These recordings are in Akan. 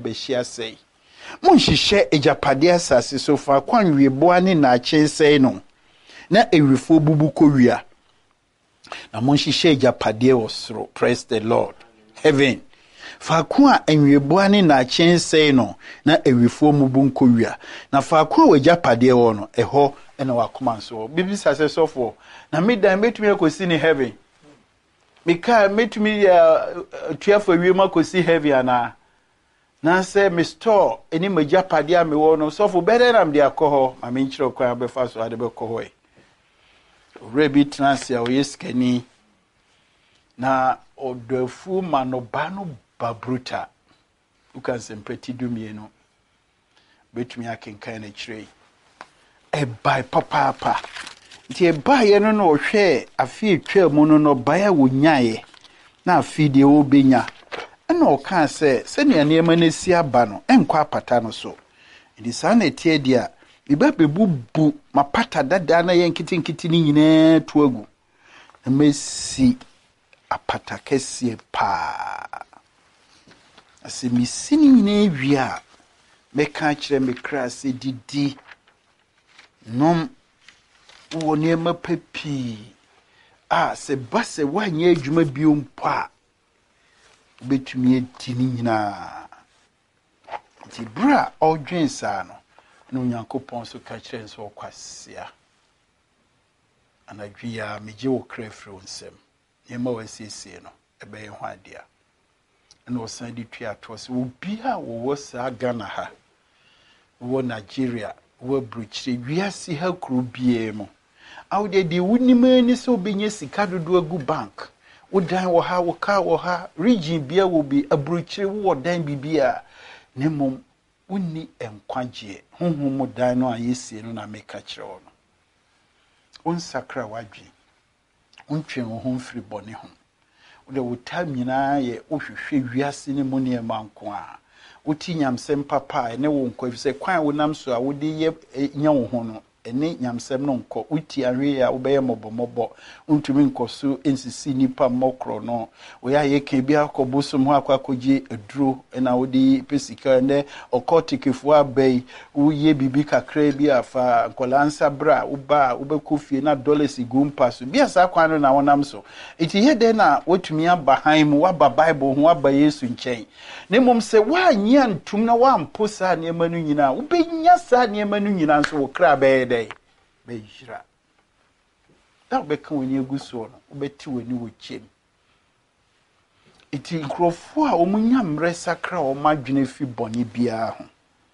abehia sei monhihye ejapade asase so fa kwanwe boa ne na achensei no na ewifo bubu kowia na monhihye ejapade osoro. Praise the Lord. Heaven faako a enweboa ne na achensei no na ewifo mubu nkowia na faako a wejapade wo no eho ena wakoma so bibi sase sofo na medan betumi akosi ne heaven mika metumi tuafo wiem akosi heaven ana na say me store eni majapade a me wo no sofo bede nam de akoho ma me nchiro kwa befa so ade be koho e rebi transia o yeskani na odofu manobano babruta ukan sempeti dumieno betumi akenkan na chire e bai papa nti e bai no no hwe afi twa mu no no bai wonyae na afi de obenya na okan se ne anema na si aba no enkwa apata no so ndi sa na tie dia biba bebubu mapata dada na ye nkitinkiti ni nyina to agu na mesi apata kese pa asemisi ni nyina wia meka kire me krase didi nom woni ma papi se base wanye adwuma biom pa betumi edi ni nyina ti bra odwen sa no Nyankopon so ka kire nso kwasia anadwia meje wo krefre onsem yema wasiesie no ebe ho adia na osan di twa to se obi a wo sa Ghana ha wo Nigeria wo bruchire wiase ha kru bie mo awde di wunimani so benye sika dodo agu bank wo dan wo ha wo ka wo ha region bia wo bi abruchire wo dan bibia nemom unni enkwagye honhom dan no ayesie no na meka kire wo no onsakra wadwe ontwe wo ho mfiri bone ho wo wotamina ye ohwehwe wiase ne mu ne manko a woti nyamsem papa ne wo nkɔ se kwan wo nam so a wo de ye nya wo ho no ene nyamsem no nkɔ uti ahwe a wo bɛyɛ mɔbɔmɔbɔ untumi nkɔ so ensisi nipa mɔkro no wo ya ye kan bi akɔbo so ho akɔkɔgye aduro na wo de pesika ne ɔkɔtikefo abai wo ye bibi kakra bi afa nkɔlansa bra wo ba wo bɛkɔ fie na dollars gumpa so bia sa kwan no na wo nam so eti ye de na wotumi aba han mu waba bible ho aba yesu nkyɛn ne mom se wa nya ntum na wa mpo sa ne ma no nyina wo benya sa ne ma no nyina so wo kra bɛyɛ dɛ bɛyira da bɛka woni aguso no wo bɛti woni wo kyem eti nkrofo a omunya mre sakra o madwene fi bɔne bia ho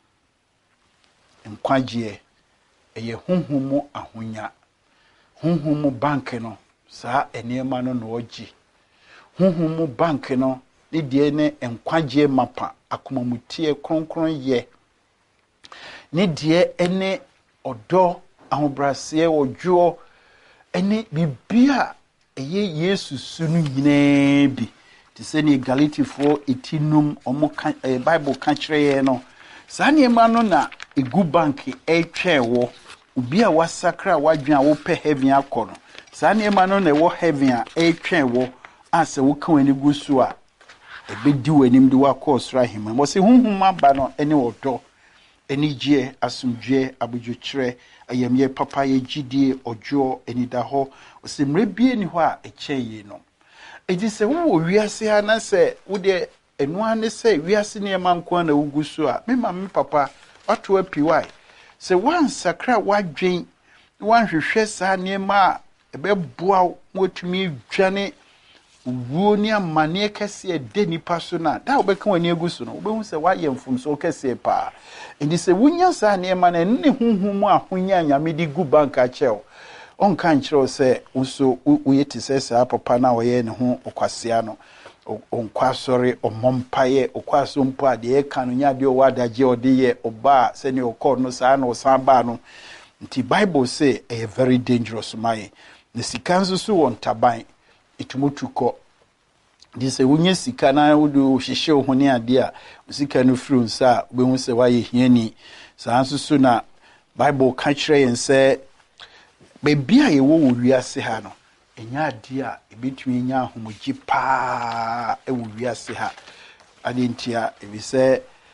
nkwagye eye honhomu ahonya honhomu bank no saa enema no no ogye honhomu bank no ne die ne nkwagye mapa akomamutie kronkron ye ne die ene odo ahobrase odwo ene bibia eye Yesu sunu nyina bi ti se ne Galatifo etinum omo Bible kan kire ye no saa ne ma no na egu bank etwewo obi a wasakra wadwen a wo pe heaven akọ no saa ne ma no na wo heaven a etwewo ase wo kan ani gusu a ebedi wanim de wakọ sra hima mo se hunhum aba no ene odo eni gie asumdwe abudwukire ayamye papa ye gidie ojo enida ho se mrebie ni ho a echeye no edi se wo wiase ha na se wo de enu ane se wiase ne manko na wugusu a me mam papa wato apiwai se wan sakra wadwen wan hwehwe sa ne ma ebeboa wotumi dwane wuo ni amane kese de nipa so na da obeka wani agusu no obehu se waye mfumso kese pa indi se wunya sa ne ma na ne hunhum ahonya nyamedi gu bank a cheo onka nkyerɛ se uso uyeti sesa papa na oye ne ho okwasea no onkwasori omompaye okwaso mpo ade eka no nya de owadaje odeye oba se ne okọ no sa na osamba no nti Bible say a very dangerous man ne sikanzo so won taban itumutuko dise wunye sika na wudu hihye ho ne ade a sika no firi nsa obehu se waye hiani sanso so na Bible ka kire yen se bebia ye wo wiase ha no enya ade a ebetumi nya ahomoji pa e wo wiase ha ade ntia ebi se